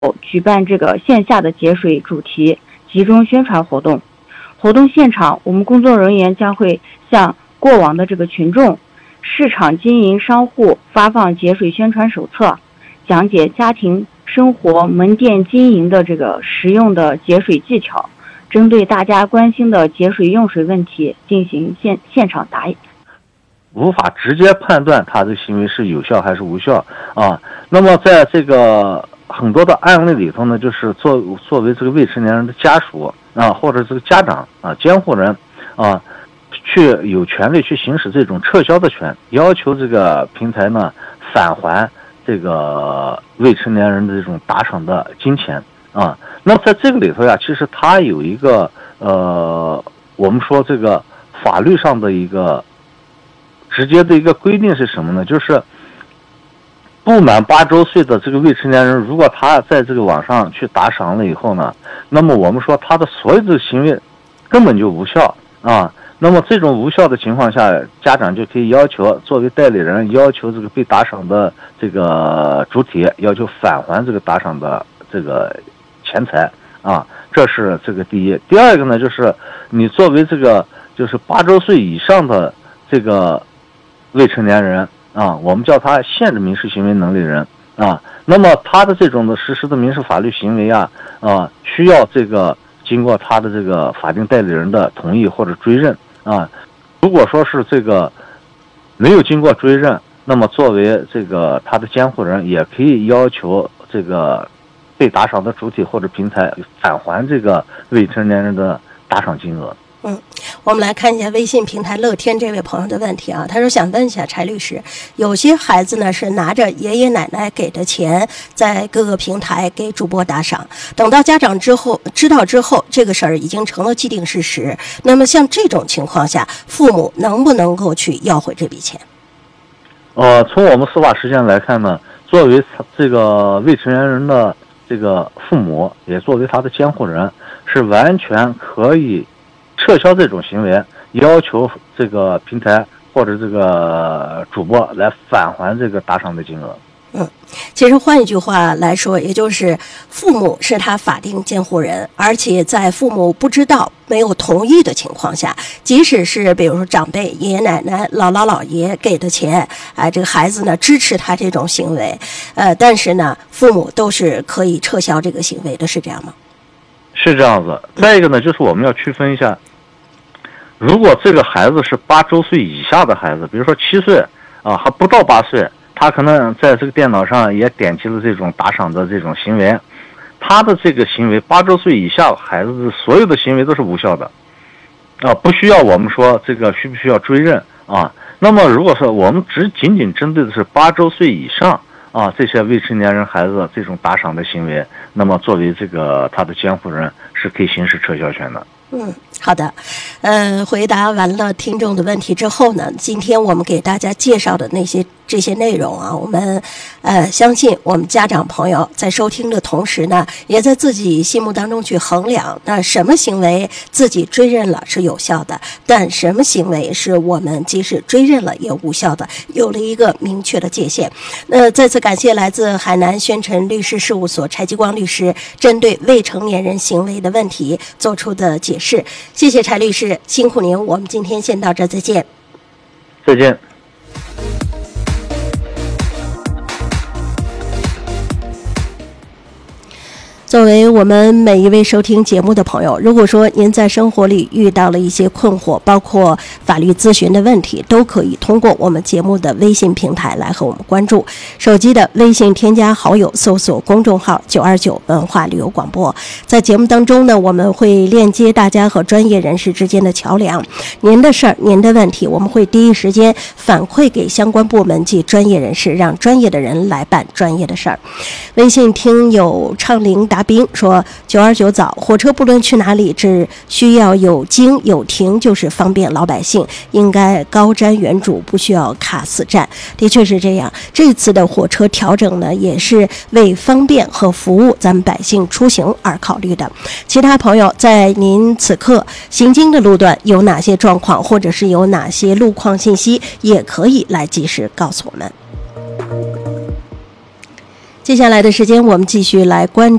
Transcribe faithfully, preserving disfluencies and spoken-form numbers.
举办这个线下的节水主题集中宣传活动。活动现场，我们工作人员将会向过往的这个群众、市场经营商户发放节水宣传手册，讲解家庭生活门店经营的这个实用的节水技巧，针对大家关心的节水用水问题进行现现场答疑。 无法直接判断他的行为是有效还是无效啊。那么在这个很多的案例里头呢，就是作作为这个未成年人的家属啊，或者这个家长啊、监护人啊，去有权利去行使这种撤销的权，要求这个平台呢返还这个未成年人的这种打赏的金钱啊。那么在这个里头呀，其实它有一个呃，我们说这个法律上的一个直接的一个规定是什么呢？就是不满八周岁的这个未成年人，如果他在这个网上去打赏了以后呢，那么我们说他的所有的行为根本就无效啊。那么这种无效的情况下，家长就可以要求作为代理人，要求这个被打赏的这个主体要求返还这个打赏的这个钱财啊。这是这个第一。第二个呢，就是你作为这个就是八周岁以上的这个未成年人啊，我们叫他限制民事行为能力人啊。那么他的这种的实施的民事法律行为啊啊，需要这个经过他的这个法定代理人的同意或者追认啊。如果说是这个没有经过追认，那么作为这个他的监护人，也可以要求这个被打赏的主体或者平台返还这个未成年人的打赏金额。 嗯，我们来看一下微信平台乐天这位朋友的问题啊，他说想问一下柴律师，有些孩子呢是拿着爷爷奶奶给的钱，在各个平台给主播打赏，等到家长之后知道之后，这个事儿已经成了既定事实。那么像这种情况下，父母能不能够去要回这笔钱？ 呃，从我们司法实践来看呢，作为这个未成年人的这个父母，也作为他的监护人，是完全可以撤销这种行为，要求这个平台或者这个主播来返还这个打赏的金额。 嗯，其实换一句话来说，也就是父母是他法定监护人，而且在父母不知道、没有同意的情况下，即使是比如说长辈、爷爷奶奶、姥姥姥爷给的钱，啊、呃，这个孩子呢支持他这种行为，呃，但是呢，父母都是可以撤销这个行为的，是这样吗？ 是这样子。再一个呢，就是我们要区分一下，如果这个孩子是八周岁以下的孩子，比如说七岁啊，还不到八岁。他可能在这个电脑上也点击了这种打赏的这种行为，他的这个行为，八周岁以下孩子的所有的行为都是无效的，啊，不需要我们说这个需不需要追认啊。那么如果说我们只仅仅针对的是八周岁以上啊这些未成年人孩子这种打赏的行为，那么作为这个他的监护人是可以行使撤销权的。 嗯，好的，呃，回答完了听众的问题之后呢，今天我们给大家介绍的那些这些内容啊，我们呃相信我们家长朋友在收听的同时呢，也在自己心目当中去衡量，那什么行为自己追认了是有效的，但什么行为是我们即使追认了也无效的，有了一个明确的界限。那再次感谢来自海南宣诚律师事务所柴继光律师针对未成年人行为的问题做出的解释。是，谢谢柴律师，辛苦您。我们今天先到这，再见。 再见。 作为我们每一位收听节目的朋友，如果说您在生活里遇到了一些困惑，包括法律咨询的问题，都可以通过我们节目的微信平台来和我们关注。手机的微信添加好友，搜索公众号九二九文化旅游广播。在节目当中呢，我们会链接大家和专业人士之间的桥梁。您的事儿、您的问题，我们会第一时间反馈给相关部门及专业人士，让专业的人来办专业的事儿。微信听友畅灵达兵说，九二九早，火车不论去哪里，只需要有经有停，就是方便老百姓，应该高瞻远瞩，不需要卡死站。的确是这样，这次的火车调整呢，也是为方便和服务咱们百姓出行而考虑的。其他朋友，在您此刻行经的路段有哪些状况，或者是有哪些路况信息，也可以来及时告诉我们。 接下来的时间，我们继续来关注